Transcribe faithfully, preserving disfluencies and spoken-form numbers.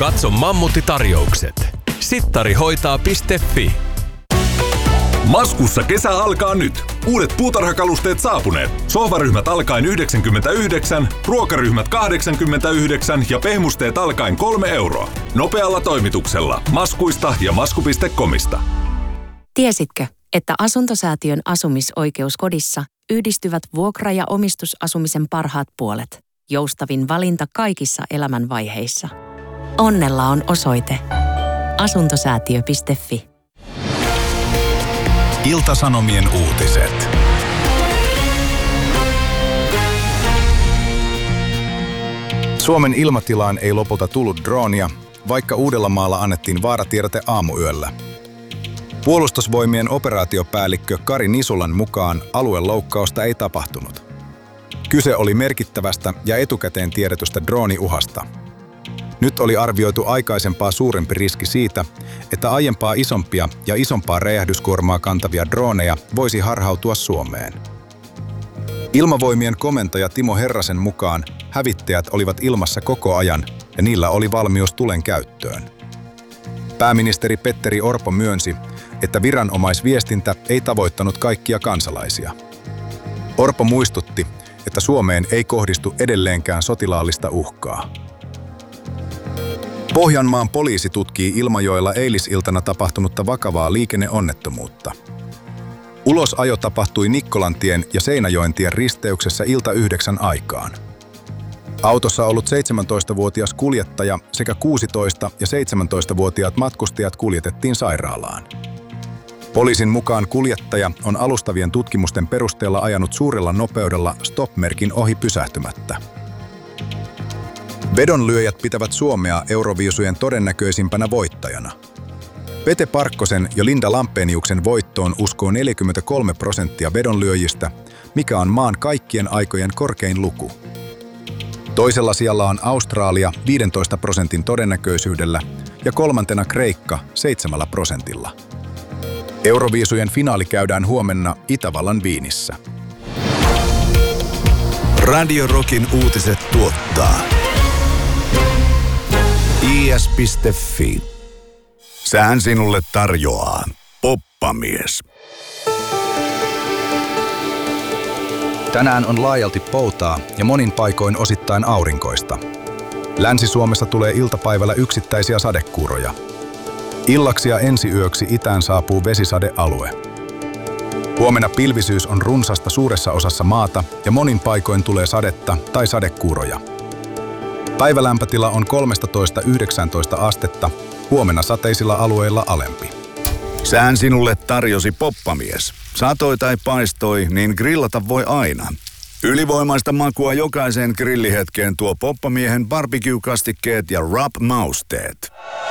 Katso mammuttitarjoukset. sittarihoitaa piste fi. Maskussa kesä alkaa nyt. Uudet puutarhakalusteet saapuneet. Sohvaryhmät alkaen yhdeksänkymmentäyhdeksän, ruokaryhmät kahdeksankymmentäyhdeksän ja pehmusteet alkaen kolme euroa. Nopealla toimituksella. Maskuista ja masku piste comista. Tiesitkö, että Asuntosäätiön asumisoikeuskodissa yhdistyvät vuokra- ja omistusasumisen parhaat puolet? Joustavin valinta kaikissa elämänvaiheissa. Onnella on osoite asuntosäätiö piste fi. Ilta-Sanomien uutiset. Suomen ilmatilaan ei lopulta tullut droonia, vaikka Uudellamaalla annettiin vaaratiedote aamuyöllä. Puolustusvoimien operaatiopäällikkö Kari Nisulan mukaan alueloukkausta ei tapahtunut. Kyse oli merkittävästä ja etukäteen tiedetystä drooniuhasta. Nyt oli arvioitu aikaisempaa suurempi riski siitä, että aiempaa isompia ja isompaa räjähdyskuormaa kantavia drooneja voisi harhautua Suomeen. Ilmavoimien komentaja Timo Herrasen mukaan hävittäjät olivat ilmassa koko ajan ja niillä oli valmius tulen käyttöön. Pääministeri Petteri Orpo myönsi, että viranomaisviestintä ei tavoittanut kaikkia kansalaisia. Orpo muistutti, että Suomeen ei kohdistu edelleenkään sotilaallista uhkaa. Pohjanmaan poliisi tutkii Ilmajoella eilisiltana tapahtunutta vakavaa liikenneonnettomuutta. Ulosajo tapahtui Nikkolantien ja Seinäjoentien risteyksessä ilta yhdeksän aikaan. Autossa ollut seitsemäntoistavuotias kuljettaja sekä kuusitoista- ja seitsemäntoistavuotiaat matkustajat kuljetettiin sairaalaan. Poliisin mukaan kuljettaja on alustavien tutkimusten perusteella ajanut suurella nopeudella stop-merkin ohi pysähtymättä. Vedonlyöjät pitävät Suomea Euroviisujen todennäköisimpänä voittajana. Pete Parkkosen ja Linda Lampeniuksen voittoon uskoo neljäkymmentäkolme prosenttia vedonlyöjistä, mikä on maan kaikkien aikojen korkein luku. Toisella sijalla on Australia viidentoista prosentin todennäköisyydellä ja kolmantena Kreikka seitsemällä prosentilla. Euroviisujen finaali käydään huomenna Itävallan Viinissä. Radio Rockin uutiset tuottaa i s piste fi. Sään sinulle tarjoaa Poppamies. Tänään on laajalti poutaa ja monin paikoin osittain aurinkoista. Länsi-Suomessa tulee iltapäivällä yksittäisiä sadekuuroja. Illaksi ja ensiyöksi itään saapuu vesisadealue. Huomenna pilvisyys on runsasta suuressa osassa maata ja monin paikoin tulee sadetta tai sadekuuroja. Päivälämpötila on kolmetoista yhdeksäntoista astetta, huomenna sateisilla alueilla alempi. Sään sinulle tarjosi Poppamies. Satoi tai paistoi, niin grillata voi aina. Ylivoimaista makua jokaiseen grillihetkeen tuo Poppamiehen barbecue-kastikkeet ja rub-mausteet.